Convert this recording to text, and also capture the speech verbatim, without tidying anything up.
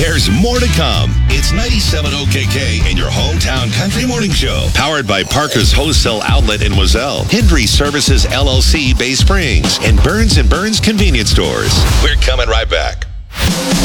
There's more to come. It's ninety-seven O K K and your hometown country morning show. Powered by Parker's Wholesale Outlet in Wazelle, Hendry Services L L C Bay Springs, and Burns and Burns Convenience Stores. We're coming right back.